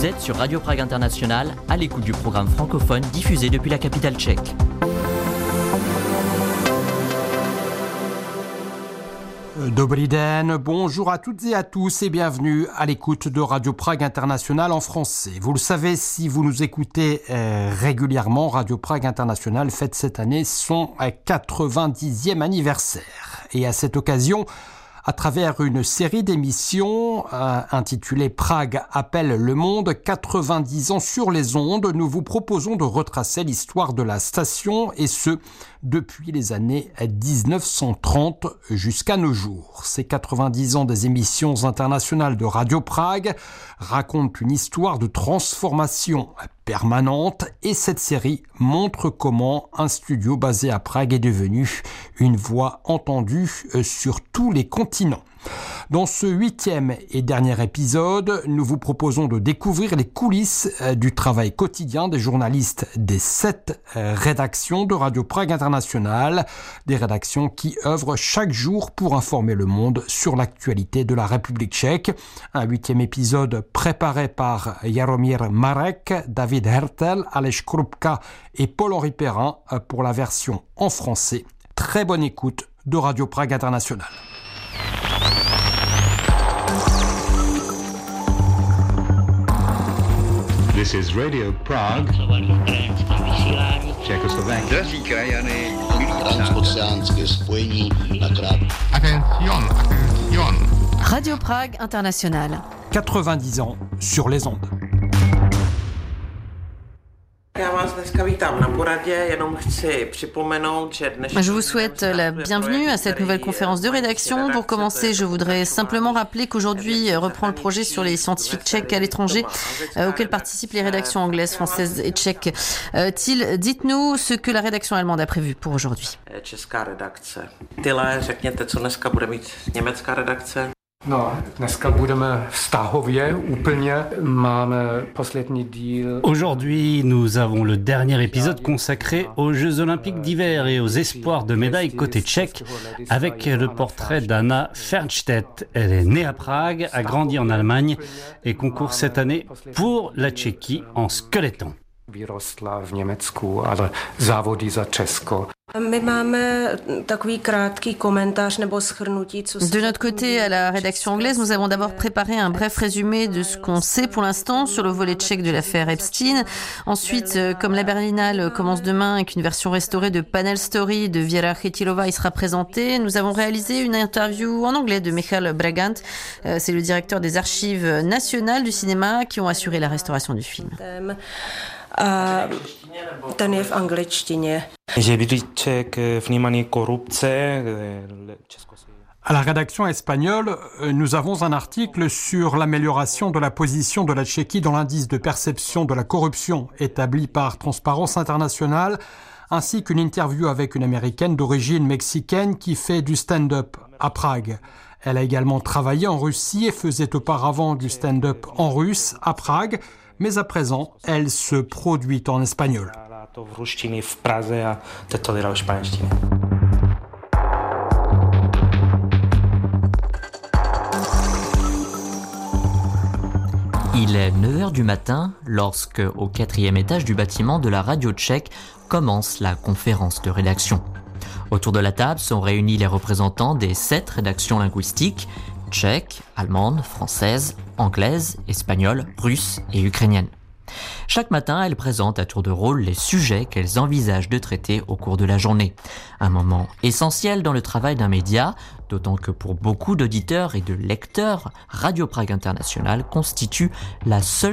Vous êtes sur Radio Prague International, à l'écoute du programme francophone diffusé depuis la capitale tchèque. Dobrý den, bonjour à toutes et à tous et bienvenue à l'écoute de Radio Prague International en français. Vous le savez, si vous nous écoutez régulièrement, Radio Prague International fête cette année son 90e anniversaire. Et à cette occasion, à travers une série d'émissions intitulée Prague appelle le monde, 90 ans sur les ondes, nous vous proposons de retracer l'histoire de la station et ce, depuis les années 1930 jusqu'à nos jours. Ces 90 ans des émissions internationales de Radio Prague racontent une histoire de transformation permanente et cette série montre comment un studio basé à Prague est devenu une voix entendue sur tous les continents. Dans ce 8e et dernier épisode, nous vous proposons de découvrir les coulisses du travail quotidien des journalistes des 7 rédactions de Radio Prague International, des rédactions qui œuvrent chaque jour pour informer le monde sur l'actualité de la République tchèque. Un 8e épisode préparé par Jaromír Marek, David Hertel, Aleš Krupka et Paul-Henri Perrin pour la version en français. Très bonne écoute de Radio Prague International. This is Radio Prague, Czechoslovakia. Drazí krajany, transoceánské spojení na Attention. Radio Prague International. 90 ans sur les ondes. Je vous souhaite la bienvenue à cette nouvelle conférence de rédaction. Pour commencer, je voudrais simplement rappeler qu'aujourd'hui reprend le projet sur les scientifiques tchèques à l'étranger auquel participent les rédactions anglaises, françaises et tchèques. Dites-nous ce que la rédaction allemande a prévu pour aujourd'hui. Aujourd'hui, nous avons le dernier épisode consacré aux Jeux Olympiques d'hiver et aux espoirs de médailles côté tchèque avec le portrait d'Anna Fernstedt. Elle est née à Prague, a grandi en Allemagne et concourt cette année pour la Tchéquie en skeléton. De notre côté, à la rédaction anglaise, nous avons d'abord préparé un bref résumé de ce qu'on sait pour l'instant sur le volet tchèque de l'affaire Epstein. Ensuite, comme la Berlinale commence demain et qu'une version restaurée de Panel Story de Věra Chytilova y sera présentée, nous avons réalisé une interview en anglais de Michal Bragant. C'est le directeur des archives nationales du cinéma qui ont assuré la restauration du film. Ten je v angličtině. À la rédaction espagnole, nous avons un article sur l'amélioration de la position de la Tchéquie dans l'indice de perception de la corruption établi par Transparence Internationale, ainsi qu'une interview avec une américaine d'origine mexicaine qui fait du stand-up à Prague. Elle a également travaillé en Russie et faisait auparavant du stand-up en russe à Prague, mais à présent, elle se produit en espagnol. Il est 9h du matin lorsque, au 4e étage du bâtiment de la radio tchèque, commence la conférence de rédaction. Autour de la table sont réunis les représentants des 7 rédactions linguistiques, tchèque, allemande, française, anglaise, espagnole, russe et ukrainienne. Chaque matin, elles présentent à tour de rôle les sujets qu'elles envisagent de traiter au cours de la journée. Un moment essentiel dans le travail d'un média, d'autant que pour beaucoup d'auditeurs et de lecteurs, Radio Prague International constitue la seule